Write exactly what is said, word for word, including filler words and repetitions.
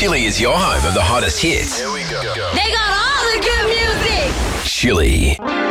Chili is your home of the hottest hits. Here we go. They got all the good music. Chili.